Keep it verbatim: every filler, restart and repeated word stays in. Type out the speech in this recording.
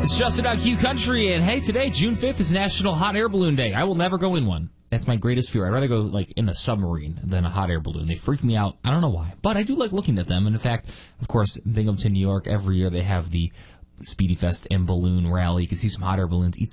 It's Justin on Q Country, and hey, today, June fifth, is National Hot Air Balloon Day. I will never go in one. That's my greatest fear. I'd rather go like in a submarine than a hot air balloon. They freak me out. I don't know why, but I do like looking at them. And in fact, of course, Binghamton, New York, every year they have the Speedy Fest and Balloon Rally. You can see some hot air balloons, eat